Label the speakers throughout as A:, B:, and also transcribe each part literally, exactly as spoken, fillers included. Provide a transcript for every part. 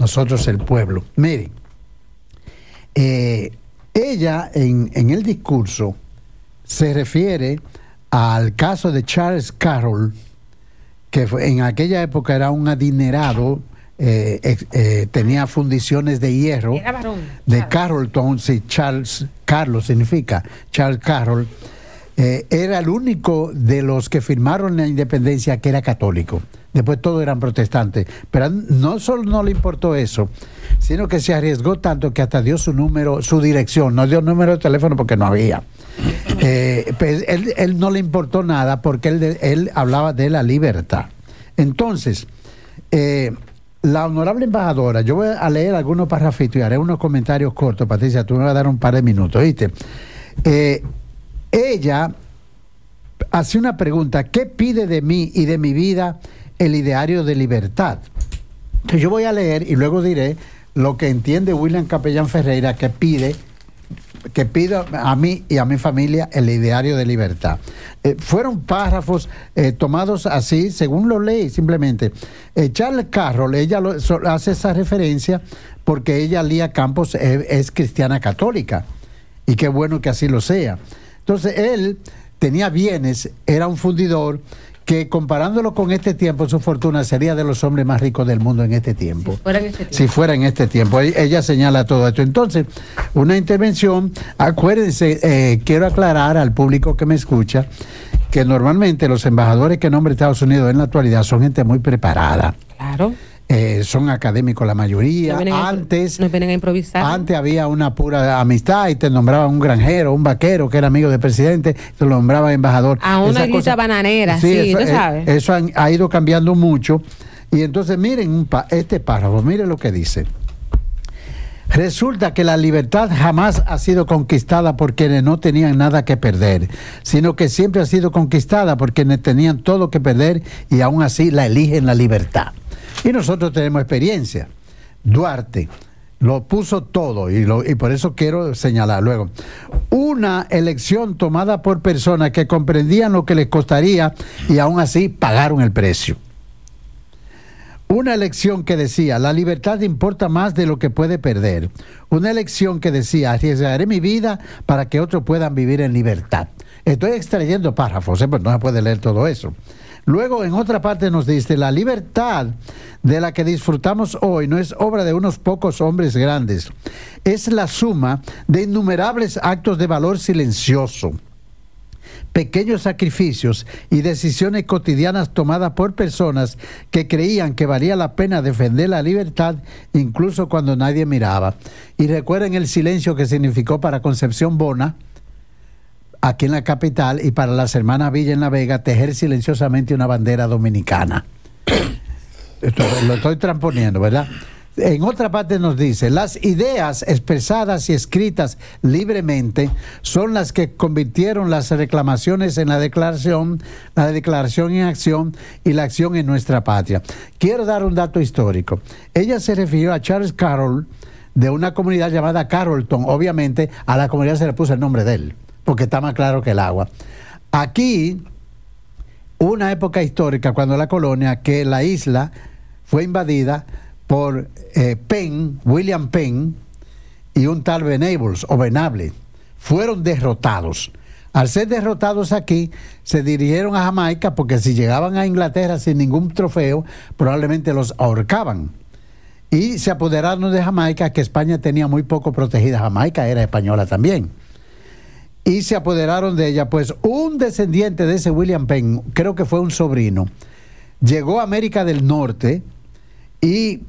A: nosotros el pueblo. Miren, eh, ella en, en el discurso se refiere al caso de Charles Carroll, que fue, en aquella época era un adinerado, eh, eh, eh, tenía fundiciones de hierro,
B: era varón,
A: de
B: Charles.
A: Carrollton, sí, Charles, Carlos significa, Charles Carroll, eh, era el único de los que firmaron la independencia que era católico. Después todos eran protestantes, pero no solo no le importó eso, sino que se arriesgó tanto que hasta dio su número, su dirección, no dio número de teléfono porque no había. Eh, pues él, él no le importó nada porque él, de, él hablaba de la libertad. Entonces, eh, la honorable embajadora, yo voy a leer algunos parrafitos y haré unos comentarios cortos. Patricia, tú me vas a dar un par de minutos, ¿viste? Eh, ella hace una pregunta: ¿qué pide de mí y de mi vida el ideario de libertad? Entonces yo voy a leer y luego diré lo que entiende William Capellán Ferreira que pide que pido a mí y a mi familia el ideario de libertad. Eh, fueron párrafos eh, tomados así, según lo leí simplemente. Eh, Charles Carroll, ella lo, so, hace esa referencia porque ella, Lía Campos, eh, es cristiana católica, y qué bueno que así lo sea. Entonces él tenía bienes, era un fundidor, que comparándolo con este tiempo, su fortuna sería de los hombres más ricos del mundo en este tiempo.
B: Si fuera en este tiempo.
A: Si fuera en este tiempo. Ella señala todo esto. Entonces, una intervención, acuérdense, eh, quiero aclarar al público que me escucha, que normalmente los embajadores que nombra Estados Unidos en la actualidad son gente muy preparada.
B: Claro.
A: Eh, son académicos la mayoría.
B: No
A: antes,
B: a, no vienen a improvisar.
A: Antes había una pura amistad y te nombraban un granjero, un vaquero que era amigo del presidente, te lo nombraba embajador.
B: A una islita bananera, sí, sí,
A: eso,
B: tú sabes.
A: Eso han, ha ido cambiando mucho. Y entonces miren un pa, este párrafo, miren lo que dice. Resulta que la libertad jamás ha sido conquistada por quienes no tenían nada que perder, sino que siempre ha sido conquistada por quienes tenían todo que perder y aún así la eligen la libertad. Y nosotros tenemos experiencia. Duarte lo puso todo y, lo, y por eso quiero señalar luego. Una elección tomada por personas que comprendían lo que les costaría y aún así pagaron el precio. Una elección que decía, la libertad importa más de lo que puede perder. Una elección que decía, arriesgaré mi vida para que otros puedan vivir en libertad. Estoy extrayendo párrafos, ¿eh? Pues no se puede leer todo eso. Luego, en otra parte nos dice, la libertad de la que disfrutamos hoy no es obra de unos pocos hombres grandes. Es la suma de innumerables actos de valor silencioso, pequeños sacrificios y decisiones cotidianas tomadas por personas que creían que valía la pena defender la libertad incluso cuando nadie miraba. Y recuerden el silencio que significó para Concepción Bona, aquí en la capital, y para las hermanas Villa en La Vega, tejer silenciosamente una bandera dominicana. Esto lo estoy transponiendo, ¿verdad? En otra parte nos dice, las ideas expresadas y escritas libremente son las que convirtieron las reclamaciones en la declaración, la declaración en acción y la acción en nuestra patria. Quiero dar un dato histórico. Ella se refirió a Charles Carroll, de una comunidad llamada Carrollton. Obviamente a la comunidad se le puso el nombre de él, porque está más claro que el agua. Aquí, una época histórica, cuando la colonia, que la isla fue invadida por eh, Penn, William Penn, y un tal Venables, o Venable, fueron derrotados. Al ser derrotados aquí, se dirigieron a Jamaica, porque si llegaban a Inglaterra sin ningún trofeo, probablemente los ahorcaban. Y se apoderaron de Jamaica, que España tenía muy poco protegida. Jamaica era española también. Y se apoderaron de ella. Pues un descendiente de ese William Penn, creo que fue un sobrino, llegó a América del Norte y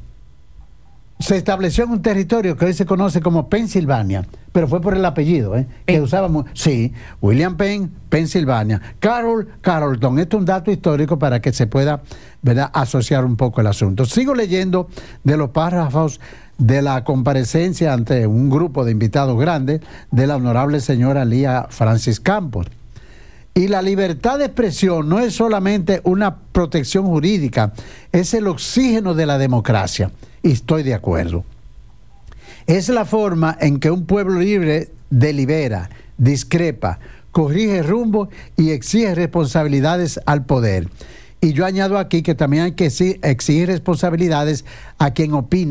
A: se estableció en un territorio que hoy se conoce como Pensilvania, pero fue por el apellido, ¿eh? que usábamos. Sí, William Penn, Pensilvania. Carroll, Carrollton. Esto es un dato histórico para que se pueda, ¿verdad?, asociar un poco el asunto. Sigo leyendo de los párrafos de la comparecencia ante un grupo de invitados grandes de la honorable señora Lía Francis Campos. Y la libertad de expresión no es solamente una protección jurídica, es el oxígeno de la democracia. Y estoy de acuerdo. Es la forma en que un pueblo libre delibera, discrepa, corrige rumbo y exige responsabilidades al poder. Y yo añado aquí que también hay que exigir responsabilidades a quien opina